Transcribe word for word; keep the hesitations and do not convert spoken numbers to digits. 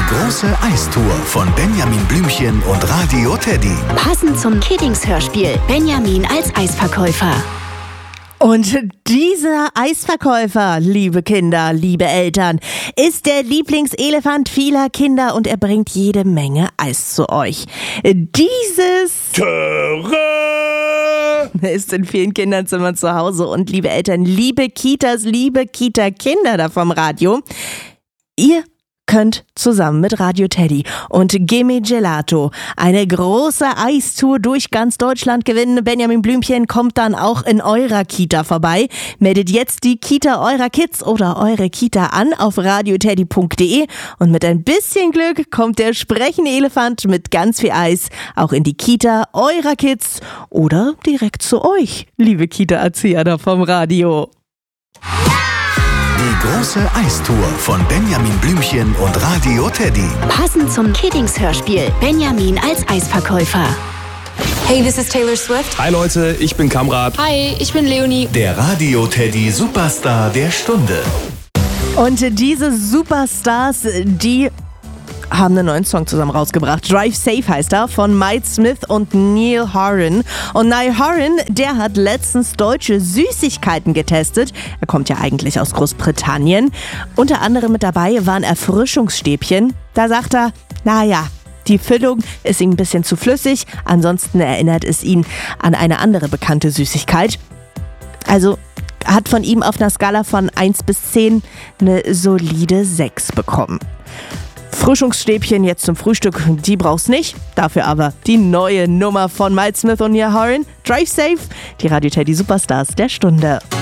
große Eistour von Benjamin Blümchen und Radio Teddy. Passend zum Kiddings-Hörspiel Benjamin als Eisverkäufer. Und dieser Eisverkäufer, liebe Kinder, liebe Eltern, ist der Lieblingselefant vieler Kinder und er bringt jede Menge Eis zu euch. Dieses Töre ist in vielen Kinderzimmern zu Hause und liebe Eltern, liebe Kitas, liebe Kita-Kinder da vom Radio, ihr könnt zusammen mit Radio Teddy und Gimme Gelato eine große Eistour durch ganz Deutschland gewinnen. Benjamin Blümchen kommt dann auch in eurer Kita vorbei. Meldet jetzt die Kita eurer Kids oder eure Kita an auf radioteddy punkt de und mit ein bisschen Glück kommt der sprechende Elefant mit ganz viel Eis auch in die Kita eurer Kids oder direkt zu euch, liebe Kita-Erzieher da vom Radio. Die große Eistour von Benjamin Blümchen und Radio Teddy. Passend zum Kiddings-Hörspiel Benjamin als Eisverkäufer. Hey, this is Taylor Swift. Hi Leute, ich bin Kamrat. Hi, ich bin Leonie. Der Radio Teddy Superstar der Stunde. Und diese Superstars, die haben einen neuen Song zusammen rausgebracht. Drive Safe heißt er, von Mike Smith und Niall Horan. Und Niall Horan, der hat letztens deutsche Süßigkeiten getestet. Er kommt ja eigentlich aus Großbritannien. Unter anderem mit dabei waren Erfrischungsstäbchen. Da sagt er, naja, die Füllung ist ihm ein bisschen zu flüssig. Ansonsten erinnert es ihn an eine andere bekannte Süßigkeit. Also hat von ihm auf einer Skala von eins bis zehn eine solide sechs bekommen. Frischungsstäbchen jetzt zum Frühstück, die brauchst nicht. Dafür aber die neue Nummer von Mike Smith und Niall Horan. Drive Safe, die Radio Teddy Superstars der Stunde.